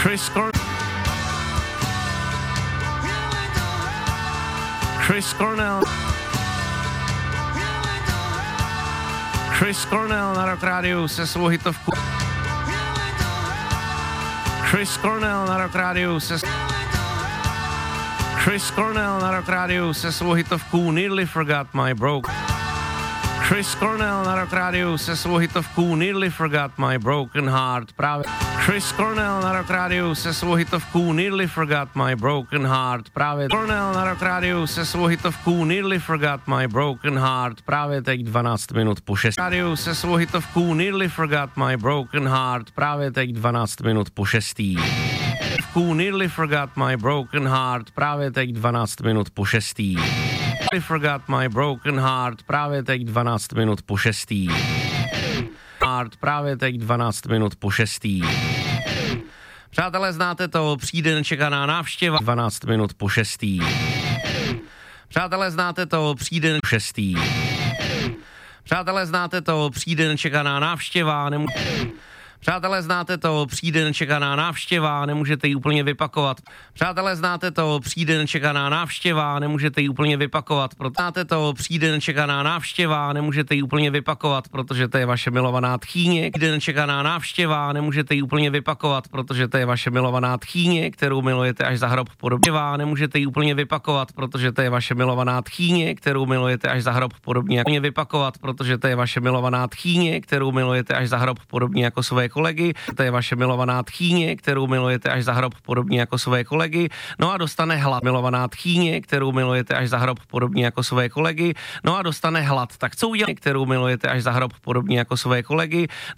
Chris Cornell na Rock Rádiu se svou hitovkou. Chris Cornell na Rock Rádiu se svou hitovkou Nearly Forgot My Broken. Chris Cornell na Rock Rádiu se svou hitovkou Nearly Forgot My Broken Heart. Právě Chris Cornell na Rock Rádiu se svou hitovkou Nearly Forgot My Broken Heart. Právě Cornell na Rock Rádiu se svou hitovkou Nearly Forgot My Broken Heart. Právě teď 12 minut po 6. Rádiu se svou hitovkou Nearly Forgot My Broken Heart. Právě teď 12 minut po 6. Nearly Forgot My Broken Heart. Právě teď 12 minut po 6. Forgot My Broken Heart. Právě teď 12 minut po 6. Právě teď 12 minut po 6. Přátelé, znáte to, přijde nečekaná návštěva 12 minut po 6. Přátelé, znáte to, přijde 6. Přátelé, znáte to, přijde nečekaná návštěva, Přátelé, znáte to, přijde nečekaná návštěva, nemůžete ji úplně vypakovat. Přátelé, znáte to, přijde nečekaná návštěva, nemůžete ji úplně vypakovat. Znáte to, přijde nečekaná návštěva, nemůžete ji úplně vypakovat, protože to je vaše milovaná tchýně. Přijde nečekaná návštěva, nemůžete ji úplně vypakovat, protože to je vaše milovaná tchýně, kterou milujete až za hrob podobně. Nemůžete ji úplně vypakovat, protože to je vaše milovaná tchýně, kterou milujete až za hrob podobně. Vypakovat, protože to je vaše milovaná tchýně, kterou milujete až za hrob podobně jako své kolegy, to je vaše milovaná tchýně, kterou milujete až za hrob podobně jako své kolegy, no a dostane hlad. Milovaná tchýně, kterou milujete až za hrob podobně jako své kolegy, no a dostane hlad. Tak co udělat, kterou milujete až za hrob podobně jako své kolegy?